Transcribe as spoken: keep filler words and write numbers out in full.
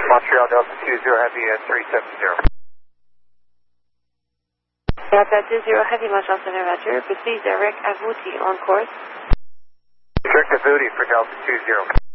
Montreal Delta two zero Heavy at three seven zero. Delta two zero Heavy, Montreal Center, Roger. Proceed direct Avouti on course. Direct Avouti for Delta two zero.